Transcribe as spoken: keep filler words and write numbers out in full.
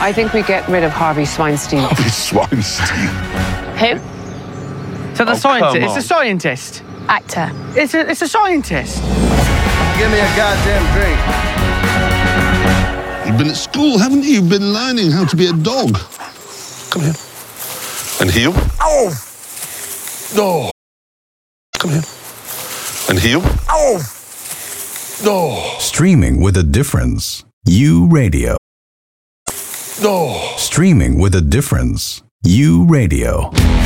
I think we get rid of Harvey Sweinstein. Harvey Sweinstein. Who? So the Oh, scientist. come It's on. a scientist. Actor. It's a it's a scientist. Give me a goddamn drink. You've been at school, haven't you? You've been learning how to be a dog. Come here. And heel. Oh! No. Come here. And heel. Oh! No. Streaming with a difference. U Radio. No. Streaming with a difference. U Radio.